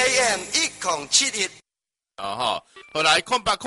AM 1071。 好，来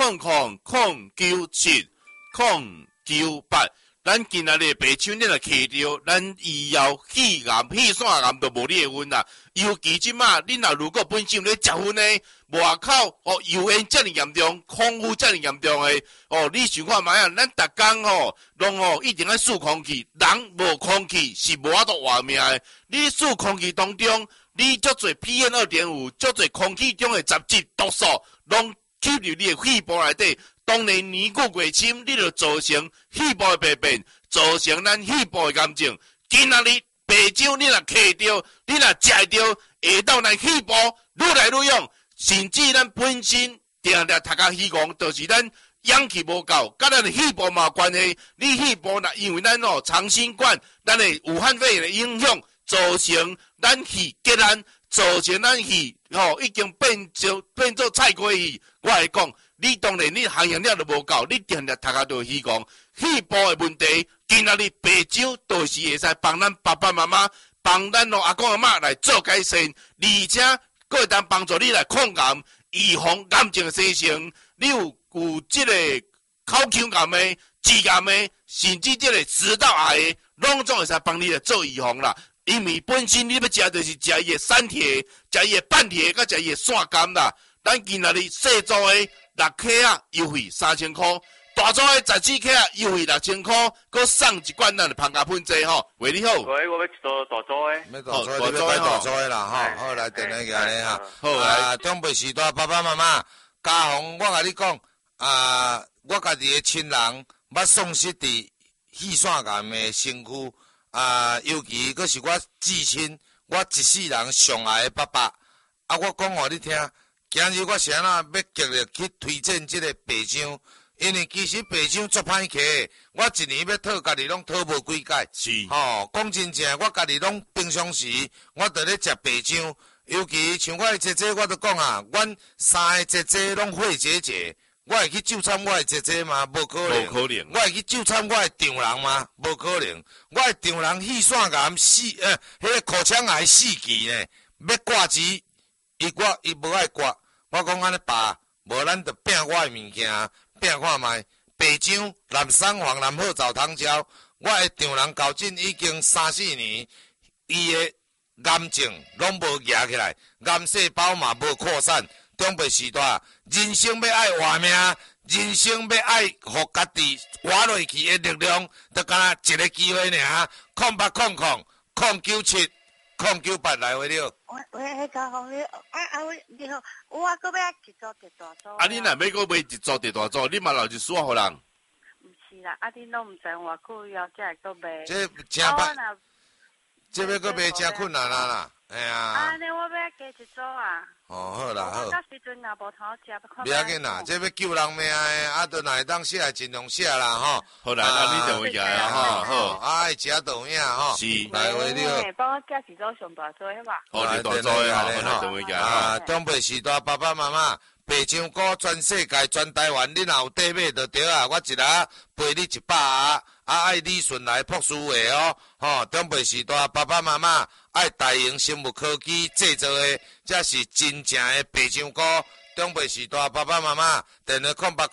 0800097098。咱今仔日白手你来摕着，咱以后气癌、气腺癌都无你的份啦。尤其即马，恁若如果本身咧食薰呢，外口油烟遮尔严重，空污遮尔严重的你想看卖啊？咱逐工拢一定要吸空气，人无空气是无法度活命的。你吸空气当中，你足侪 PM2.5，足侪空气中的杂质、毒素，拢吸入你的肺部内底。当然年久过深，你就造成肺部的病变，造成咱肺部的癌症。今仔日白酒你若摕着，你若食着，会到咱肺部愈来愈勇，甚至咱本身定定头壳虚狂，就是咱氧气无够，甲咱的肺部嘛有关系。你肺部若因为咱长新冠，咱的武汉肺炎的影响，造成咱气结烂，造成咱气已经变做菜瓜气。我来讲。你当然，你含氧量都无够，你定定头壳就虚狂，肺部的问题，今仔日白酒都是会使帮咱爸爸妈妈、帮咱阿公阿嬷来做改善，而且佫会当帮助你来抗癌、预防癌症的生成。你有这个口腔癌的、致癌的，甚至这个食道癌的，拢总会使帮你来做预防啦。因为本身你要食就是食伊的散铁、食伊的半铁，甲食伊的线甘啦。咱今仔日细组的。6克啊，优惠3000块；大组的14克啊，优惠6000块，佮送一罐咱的芳加喷剂吼。喂，你好。 喂，我要一组大组的。 要大组的，你要买大组的啦吼。好，来电话给你哈。 好来， 中北时代爸爸妈妈，家宏，我甲你讲我家己的亲人捌丧失伫肺腺癌的身躯尤其佫是我至亲，我一世人上爱的爸爸。我讲互你听。今日我是安怎要极力去推荐这个白酒，因为其实白酒足歹客的，我一年要讨家己拢讨无几届。 是。 讲真正，我家己拢平常时我伫咧食白酒，尤其像我的姐姐，我都讲阮3个姐姐拢肺结节，我会去就参我的姐姐吗？无可能。 无可能。 我会去就参我的丈人吗？无可能。我的丈人肺腺癌迄个口腔癌4期呢，要挂职，伊无爱挂。我讲安尼爸，无咱就拼我的物件，拼看卖。白酒、南山黄、南好枣汤椒，我的丈人交诊已经3-4年，伊的癌症拢无压起来，癌细胞嘛无扩散。中北时代，人生要爱活命，人生要爱互家己活落去的力量，就敢若一个机会尔。0800097098来回了。 喂，家宏你你好，我搁要一组第大组。 你若要搁买一组第大组，你嘛留一束互人。 毋是啦，你拢毋知偌久以后才会搁买。 这真歹，这要搁买真困难啦。哎呀。 安尼我要加一组啊。 好啦好。 到时阵若无通食， 不要紧啦，这要救人命的，就若会当写尽量写啦吼。 好啦，那你电话起来啊吼，好。 爱食倒影吼。 是。 来回了。 帮我加一组上大组好吧？ 好，你大组的吼，来电话起来中北时代爸爸妈妈，白香菇全世界全台湾，你若有底买就对啊，我一日赔你100啊，爱理顺来朴实话吼，中北时代爸爸妈妈。爱大型生物科技制作的，这是真正的白香菇。中北时代爸爸妈妈，电话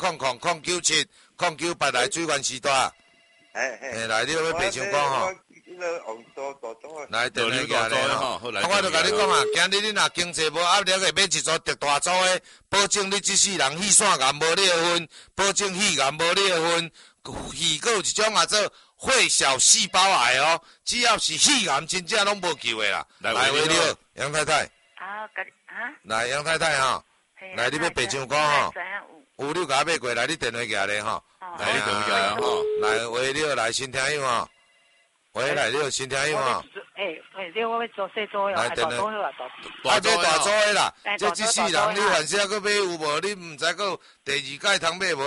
0800097098来水源时代。来，你要白香菇吼？来，电话给你吼。我就甲你讲今日你若经济无压力的，买一组特大组的，保证你一世人肺腺癌无你的份，保证肺癌无你的份，肺还有一种做。血小细胞癌只要是肺癌，真正拢无救的啦。来回了，杨太太。来，杨太太哈，来你要白香菇哈，有你甲我买过来，你电话过来吼。 来，你电话过来吼。 来回了，来新听友哈。喂，来了新听友哈。 你我要做细组来电话。 这大组的啦，这一世人你凡是还佫买有无？你毋知佫第2届通买无？